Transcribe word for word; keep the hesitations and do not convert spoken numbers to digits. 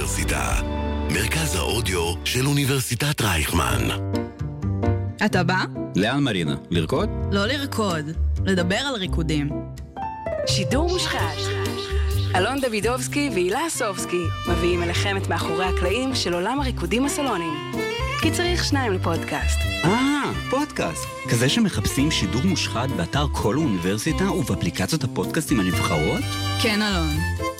האוניברסיטה, מרכז האודיו של אוניברסיטת רייכמן. אתה בא? לאן מרינה? לרקוד? לא לרקוד, לדבר על ריקודים. שידור מושחת. אלון דוידובסקי והילה סובסקי מביאים אליכם את מאחורי הקלעים של עולם הריקודים הסלוניים. כי צריך שניים לפודקאסט. אה, פודקאסט. כזה שמחפשים שידור מושחת באתר כל האוניברסיטה ובאפליקציות הפודקאסטים הנבחרות? כן, אלון.